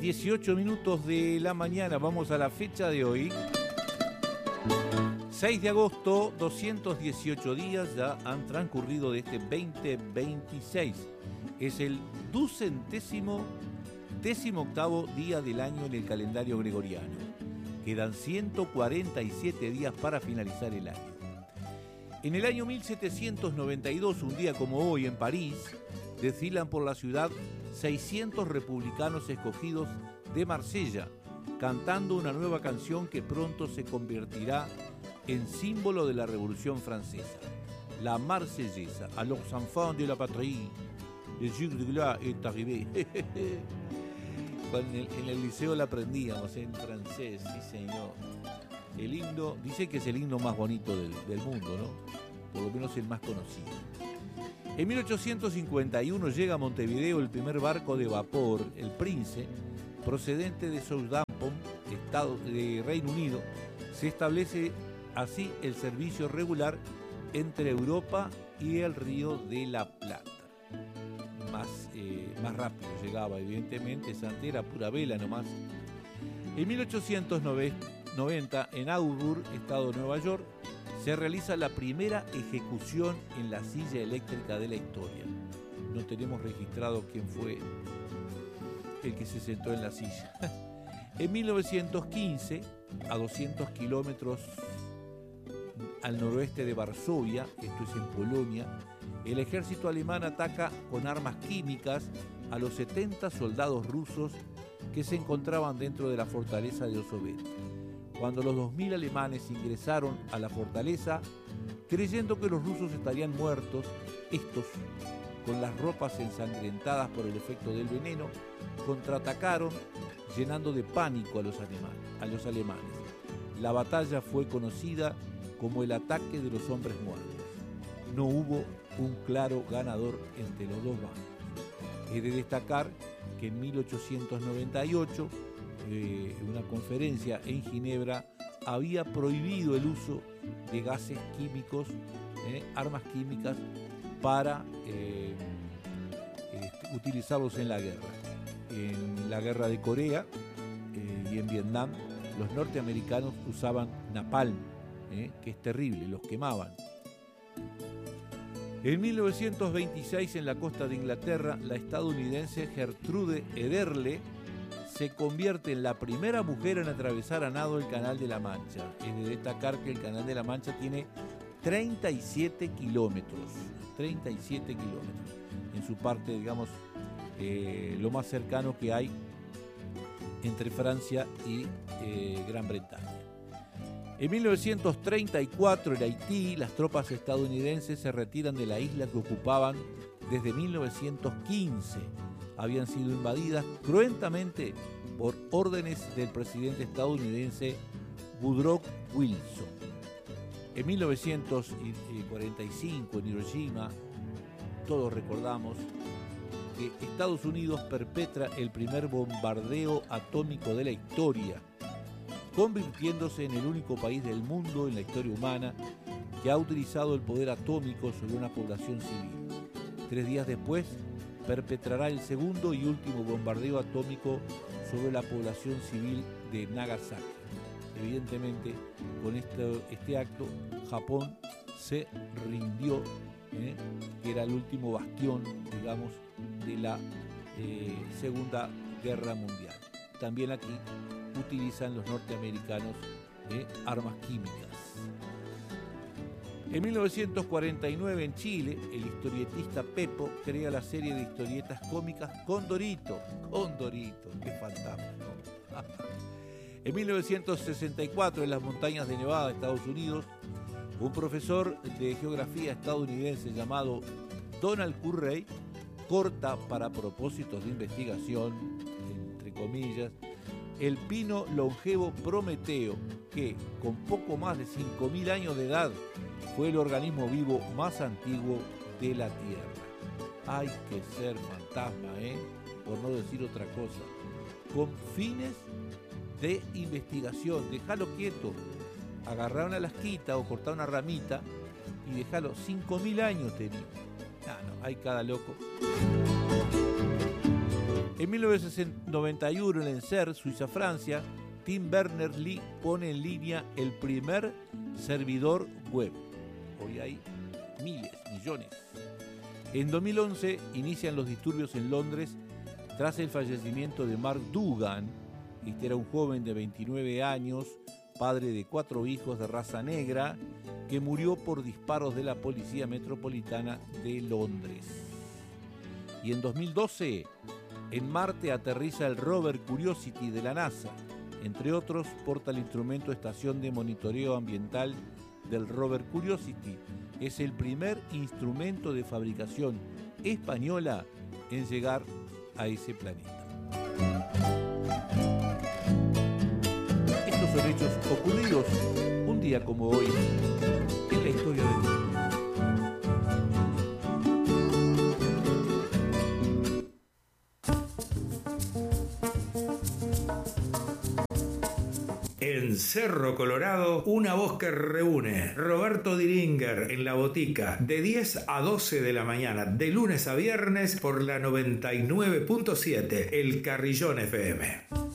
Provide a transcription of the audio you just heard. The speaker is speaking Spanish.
18 minutos de la mañana, vamos a la fecha de hoy. 6 de agosto, 218 días ya han transcurrido de este 2026. Es el 218º día del año en el calendario gregoriano. Quedan 147 días para finalizar el año. En el año 1792, un día como hoy en París, desfilan por la ciudad 600 republicanos escogidos de Marsella, cantando una nueva canción que pronto se convertirá en símbolo de la Revolución Francesa, la Marsellesa. A los enfants de la patrie, le jour de gloire est arrivé. En el liceo la aprendíamos en francés, sí señor. El himno, dice que es el himno más bonito del mundo, ¿no? Por lo menos el más conocido. En 1851 llega a Montevideo el primer barco de vapor, el Prince, procedente de Southampton, estado de Reino Unido. Se establece así el servicio regular entre Europa y el Río de la Plata. Más rápido llegaba, evidentemente, antes era pura vela nomás. En 1890, en Auburn, estado de Nueva York, se realiza la primera ejecución en la silla eléctrica de la historia. No tenemos registrado quién fue el que se sentó en la silla. En 1915, a 200 kilómetros al noroeste de Varsovia, esto es en Polonia, el ejército alemán ataca con armas químicas a los 70 soldados rusos que se encontraban dentro de la fortaleza de Osovet. Cuando los 2.000 alemanes ingresaron a la fortaleza, creyendo que los rusos estarían muertos, estos, con las ropas ensangrentadas por el efecto del veneno, contraatacaron, llenando de pánico a los alemanes. La batalla fue conocida como el ataque de los hombres muertos. No hubo un claro ganador entre los dos bandos. He de destacar que en 1898, una conferencia en Ginebra había prohibido el uso de gases químicos, armas químicas, para utilizarlos en la guerra. En la guerra de Corea y en Vietnam, los norteamericanos usaban napalm, que es terrible, los quemaban. En 1926, en la costa de Inglaterra, la estadounidense Gertrude Ederle se convierte en la primera mujer en atravesar a nado el Canal de la Mancha. Es de destacar que el Canal de la Mancha tiene 37 kilómetros. 37 kilómetros. En su parte, digamos, lo más cercano que hay entre Francia y Gran Bretaña. En 1934, en Haití, las tropas estadounidenses se retiran de la isla que ocupaban desde 1915. Habían sido invadidas cruentamente por órdenes del presidente estadounidense Woodrow Wilson. En 1945, en Hiroshima, todos recordamos que Estados Unidos perpetra el primer bombardeo atómico de la historia, convirtiéndose en el único país del mundo en la historia humana que ha utilizado el poder atómico sobre una población civil. 3 días después, perpetrará el segundo y último bombardeo atómico sobre la población civil de Nagasaki. Evidentemente, con este acto, Japón se rindió, que era el último bastión, digamos, de la Segunda Guerra Mundial. También aquí utilizan los norteamericanos armas químicas. En 1949, en Chile, el historietista Pepo crea la serie de historietas cómicas Condorito. Condorito, qué fantástico. En 1964, en las montañas de Nevada, Estados Unidos, un profesor de geografía estadounidense llamado Donald Currey corta para propósitos de investigación, entre comillas, el pino longevo Prometeo, que con poco más de 5.000 años de edad fue el organismo vivo más antiguo de la Tierra. Hay que ser fantasma, por no decir otra cosa. Con fines de investigación, déjalo quieto. Agarrar una lasquita o cortar una ramita y déjalo. 5.000 años tenía. No, hay cada loco. En 1991 en Enser, Suiza-Francia, Tim Berners-Lee pone en línea el primer servidor web. Hoy hay miles, millones. En 2011 inician los disturbios en Londres tras el fallecimiento de Mark Dugan. Este era un joven de 29 años, padre de 4 hijos de raza negra, que murió por disparos de la Policía Metropolitana de Londres. Y en 2012, en Marte aterriza el rover Curiosity de la NASA. Entre otros, porta el instrumento Estación de Monitoreo Ambiental del rover Curiosity. Es el primer instrumento de fabricación española en llegar a ese planeta. Estos son hechos ocurridos un día como hoy en la historia del mundo. En Cerro Colorado, una voz que reúne. Roberto Diringer en La Botica, de 10 a 12 de la mañana, de lunes a viernes por la 99.7, El Carrillón FM.